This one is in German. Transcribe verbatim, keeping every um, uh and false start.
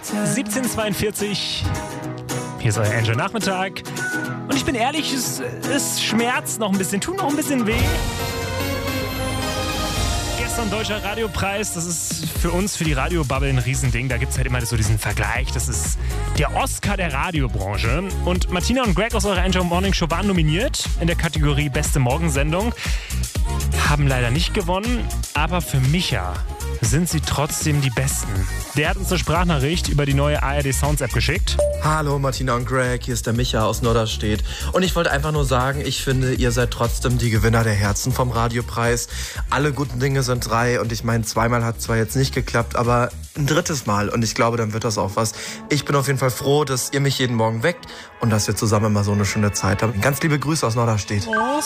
siebzehn Uhr zweiundvierzig. Hier ist euer Angel Nachmittag. Und ich bin ehrlich, es, es schmerzt noch ein bisschen, tut noch ein bisschen weh. Gestern Deutscher Radiopreis, das ist für uns, für die Radiobubble ein Riesending. Da gibt es halt immer so diesen Vergleich. Das ist der Oscar der Radiobranche. Und Martina und Greg aus eurer Angel Morning Show waren nominiert in der Kategorie Beste Morgensendung. Haben leider nicht gewonnen, aber für Micha sind sie trotzdem die Besten. Der hat uns eine Sprachnachricht über die neue A R D Sounds App geschickt. Hallo Martina und Greg, hier ist der Micha aus Norderstedt. Und ich wollte einfach nur sagen, ich finde, ihr seid trotzdem die Gewinner der Herzen vom Radiopreis. Alle guten Dinge sind drei und ich meine, zweimal hat zwar jetzt nicht geklappt, aber ein drittes Mal und ich glaube, dann wird das auch was. Ich bin auf jeden Fall froh, dass ihr mich jeden Morgen weckt und dass wir zusammen immer so eine schöne Zeit haben. Ganz liebe Grüße aus Norderstedt. Oh,